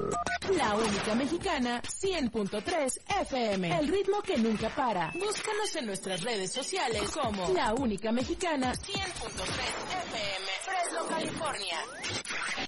La única mexicana, 100.3 FM. El ritmo que nunca para. Búscanos en nuestras redes sociales como La Única Mexicana, 100.3 FM. Fresno, California.